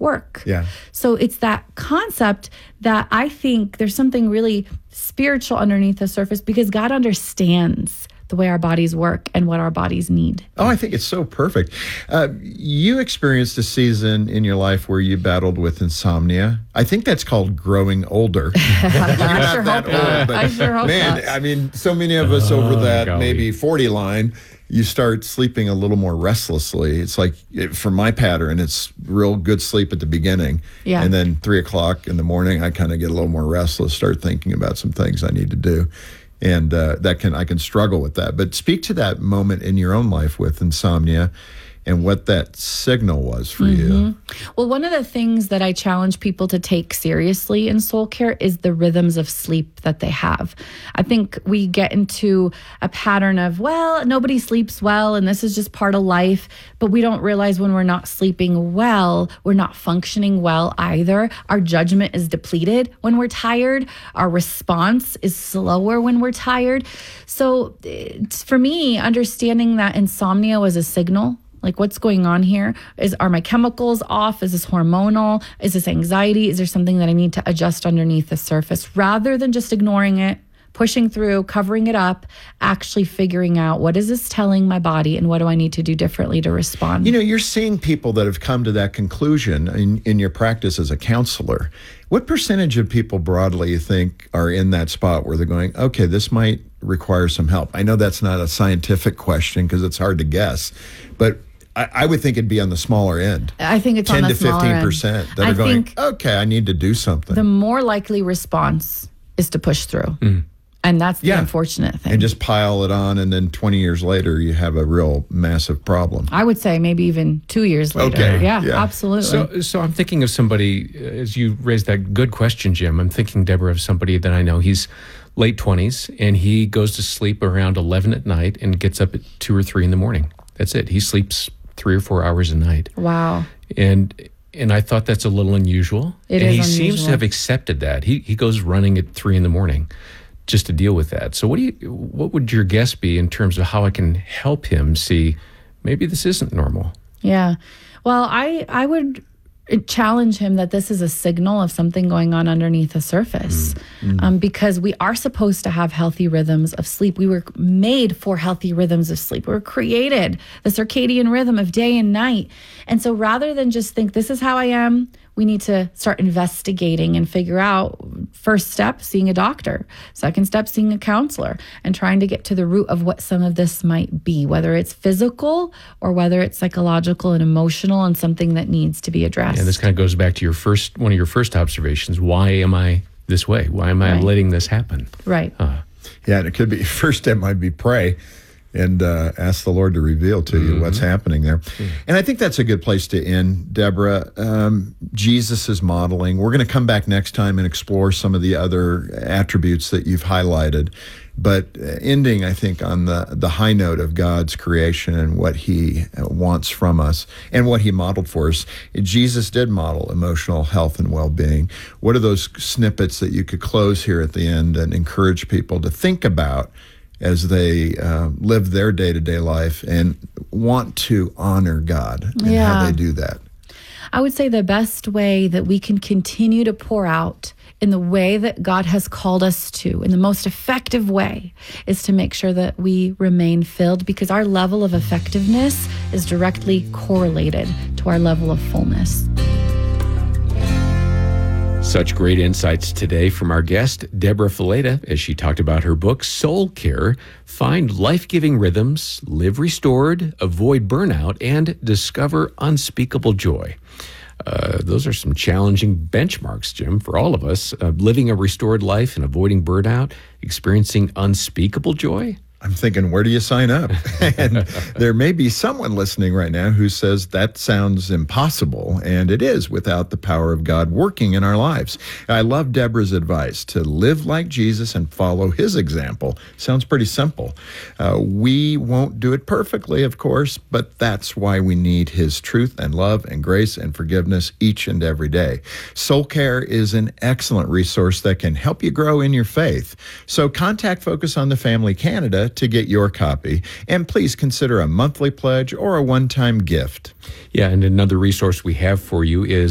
work. Yeah. So it's that concept that I think there's something really spiritual underneath the surface, because God understands the way our bodies work and what our bodies need. Oh, I think it's so perfect. You experienced a season in your life where you battled with insomnia. I think that's called growing older. I sure hope man, not. I mean, so many of us over that maybe 40 line, you start sleeping a little more restlessly. It's like, for my pattern, it's real good sleep at the beginning. Yeah. And then 3 o'clock in the morning, I kind of get a little more restless, start thinking about some things I need to do. And I can struggle with that. But speak to that moment in your own life with insomnia and what that signal was for you. Well, one of the things that I challenge people to take seriously in soul care is the rhythms of sleep that they have. I think we get into a pattern of, well, nobody sleeps well, and this is just part of life. But we don't realize when we're not sleeping well, we're not functioning well either. Our judgment is depleted when we're tired. Our response is slower when we're tired. So for me, understanding that insomnia was a signal. Like, what's going on here? Are my chemicals off? Is this hormonal? Is this anxiety? Is there something that I need to adjust underneath the surface? Rather than just ignoring it, pushing through, covering it up, actually figuring out, what is this telling my body and what do I need to do differently to respond? You know, you're seeing people that have come to that conclusion in your practice as a counselor. What percentage of people broadly you think are in that spot where they're going, okay, this might require some help? I know that's not a scientific question because it's hard to guess, but I would think it'd be on the smaller end. I think it's on the smaller end. 10 to 15% that are going, okay, I need to do something. The more likely response is to push through. And that's the unfortunate thing. And just pile it on, and then 20 years later, you have a real massive problem. I would say maybe even 2 years later. Okay. Yeah, absolutely. So I'm thinking of somebody, as you raised that good question, Jim, I'm thinking, Deborah, of somebody that I know. He's late 20s, and he goes to sleep around 11 at night and gets up at 2 or 3 in the morning. That's it. He sleeps 3 or 4 hours a night. Wow. And I thought that's a little unusual. It and is he unusual. seems to have accepted that. He goes running at 3 in the morning just to deal with that. So what would your guess be in terms of how I can help him see maybe this isn't normal? Yeah. Well, I would challenge him that this is a signal of something going on underneath the surface, because we are supposed to have healthy rhythms of sleep. We were made for healthy rhythms of sleep. We were created the circadian rhythm of day and night. And so rather than just think, this is how I am, we need to start investigating and figure out, first step, seeing a doctor. Second step, seeing a counselor and trying to get to the root of what some of this might be, whether it's physical or whether it's psychological and emotional and something that needs to be addressed. And this kind of goes back to one of your first observations. Why am I this way? Why am I letting this happen? Right. Yeah, and it could be, first step might be pray and ask the Lord to reveal to you what's happening there. And I think that's a good place to end, Deborah. Jesus is modeling. We're going to come back next time and explore some of the other attributes that you've highlighted. But ending, I think, on the high note of God's creation and what he wants from us and what he modeled for us. Jesus did model emotional health and well-being. What are those snippets that you could close here at the end and encourage people to think about as they live their day-to-day life and want to honor God and how they do that? I would say the best way that we can continue to pour out in the way that God has called us to, in the most effective way, is to make sure that we remain filled, because our level of effectiveness is directly correlated to our level of fullness. Such great insights today from our guest, Deborah Fileta, as she talked about her book, Soul Care: Find Life-Giving Rhythms, Live Restored, Avoid Burnout, and Discover Unspeakable Joy. Those are some challenging benchmarks, Jim, for all of us. Living a restored life and avoiding burnout, experiencing unspeakable joy. I'm thinking, where do you sign up? And there may be someone listening right now who says that sounds impossible, and it is without the power of God working in our lives. I love Deborah's advice to live like Jesus and follow his example. Sounds pretty simple. We won't do it perfectly, of course, but that's why we need his truth and love and grace and forgiveness each and every day. Soul Care is an excellent resource that can help you grow in your faith. So contact Focus on the Family Canada to get your copy. And please consider a monthly pledge or a one-time gift. Yeah, and another resource we have for you is